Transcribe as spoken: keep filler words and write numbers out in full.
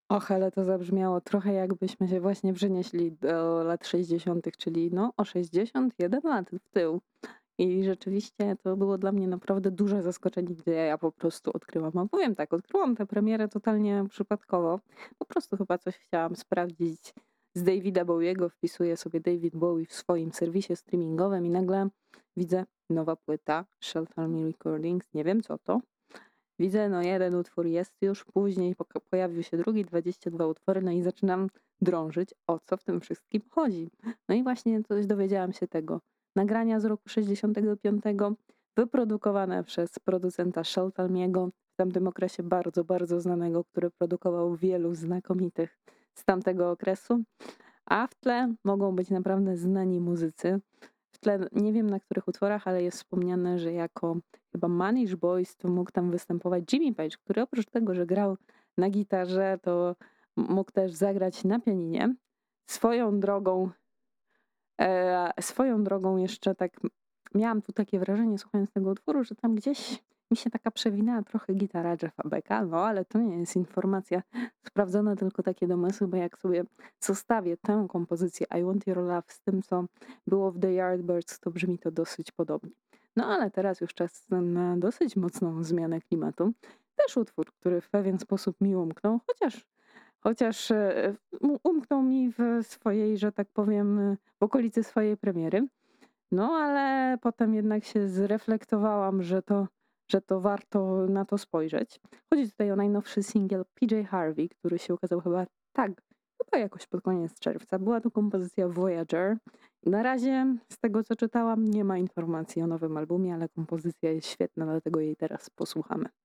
Och, ale to zabrzmiało trochę jakbyśmy się właśnie przenieśli do lat sześćdziesiątych, czyli no o sześćdziesiąt jeden lat w tył. I rzeczywiście to było dla mnie naprawdę duże zaskoczenie, gdzie ja po prostu odkryłam. A powiem tak, odkryłam tę premierę totalnie przypadkowo. Po prostu chyba coś chciałam sprawdzić z Davida Bowiego. Wpisuję sobie David Bowie w swoim serwisie streamingowym i nagle widzę nowa płyta Shelter Me Recordings. Nie wiem co to. Widzę, no jeden utwór jest już, później poka- pojawił się drugi, dwadzieścia dwa utwory, no i zaczynam drążyć, o co w tym wszystkim chodzi. No i właśnie coś dowiedziałam się tego. Nagrania z roku sześćdziesiątego piątego, wyprodukowane przez producenta Sheltalmiego, w tamtym okresie bardzo, bardzo znanego, który produkował wielu znakomitych z tamtego okresu. A w tle mogą być naprawdę znani muzycy. W tle nie wiem na których utworach, ale jest wspomniane, że jako chyba Manish Boys to mógł tam występować Jimmy Page, który oprócz tego, że grał na gitarze, to m- mógł też zagrać na pianinie. Swoją drogą, e, swoją drogą jeszcze tak m- miałam tu takie wrażenie, słuchając tego utworu, że tam gdzieś mi się taka przewinęła trochę gitara Jeffa Becka, no ale to nie jest informacja sprawdzona, tylko takie domysły, bo jak sobie zestawię tę kompozycję I Want Your Love z tym, co było w The Yardbirds, to brzmi to dosyć podobnie. No ale teraz już czas na dosyć mocną zmianę klimatu. Też utwór, który w pewien sposób mi umknął, chociaż, chociaż e, um- umknął mi w swojej, że tak powiem, e, w okolicy swojej premiery. No ale potem jednak się zreflektowałam, że to, że to warto na to spojrzeć. Chodzi tutaj o najnowszy singiel P J Harvey, który się ukazał chyba tak, chyba jakoś pod koniec czerwca. Była to kompozycja Voyager. Na razie, z tego co czytałam, nie ma informacji o nowym albumie, ale kompozycja jest świetna, dlatego jej teraz posłuchamy.